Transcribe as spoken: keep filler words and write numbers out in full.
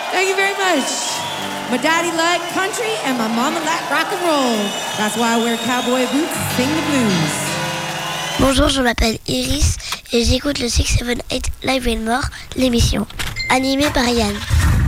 Thank you very much. My daddy liked country and my mama liked rock and roll. That's why I wear cowboy boots and sing the blues. Bonjour, je m'appelle Iris et j'écoute le six seven eight Live and More, l'émission, animée par Yann.